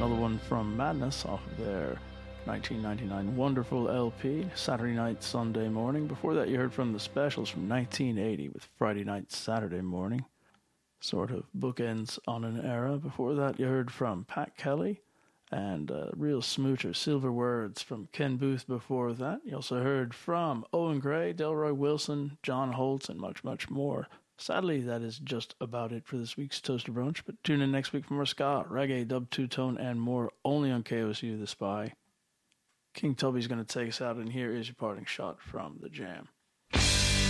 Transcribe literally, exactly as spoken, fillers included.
another one from Madness off of their nineteen ninety-nine wonderful L P, Saturday Night, Sunday Morning. Before that, you heard from the Specials from nineteen eighty with Friday Night, Saturday Morning. Sort of bookends on an era. Before that, you heard from Pat Kelly and uh, Real Smoocher, Silver Words from Ken Booth before that. You also heard from Owen Gray, Delroy Wilson, John Holtz, and much, much more. Sadly, that is just about it for this week's Toaster Brunch, but tune in next week for more ska, reggae, dub, two-tone, and more, only on K O S U The Spy. King Tubby's going to take us out, and here is your parting shot from the Jam.